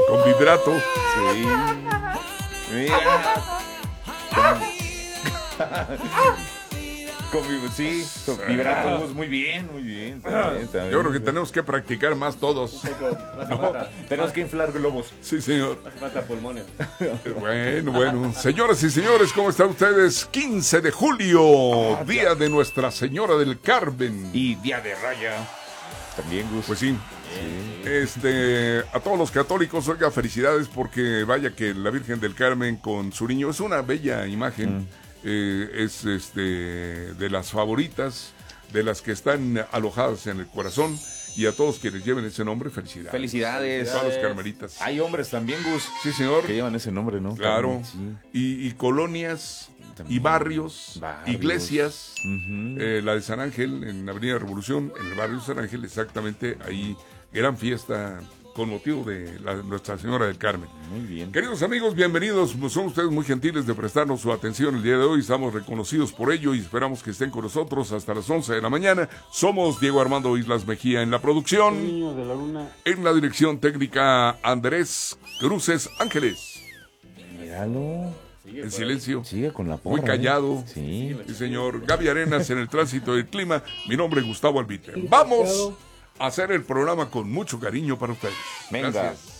Con vibrato. Sí. Mira. Con vibrato. Muy bien, muy bien. También. Yo creo que tenemos que practicar más todos. No, tenemos que inflar globos. Sí, señor. Hace falta pulmones. Bueno. Señoras y señores, ¿cómo están ustedes? 15 de julio, día de Nuestra Señora del Carmen. Y día de raya. También, Gus. Pues sí. A todos los católicos, oiga, felicidades porque vaya que la Virgen del Carmen con su niño es una bella imagen. Es de las favoritas, de las que están alojadas en el corazón. Y a todos quienes lleven ese nombre, felicidades. Felicidades. A todas las carmelitas. Hay hombres también, Gus. Sí, señor. Que llevan ese nombre, ¿no? Claro. Sí. Y colonias, También. y barrios, iglesias. Ujú. La de San Ángel, en Avenida Revolución, en el barrio San Ángel, exactamente, ahí, gran fiesta con motivo de Nuestra Señora del Carmen. Muy bien. Queridos amigos, bienvenidos. Son ustedes muy gentiles de prestarnos su atención el día de hoy. Estamos reconocidos por ello y esperamos que estén con nosotros hasta las 11 de la mañana. Somos Diego Armando Islas Mejía en la producción. Niños de la luna. En la dirección técnica, Andrés Cruces Ángeles. Míralo. En silencio. Sigue con la porra. Muy callado. Sí. Sí, señor. Gaby Arenas en el tránsito del clima. Mi nombre es Gustavo Albite. Vamos a hacer el programa con mucho cariño para ustedes. Venga. Gracias.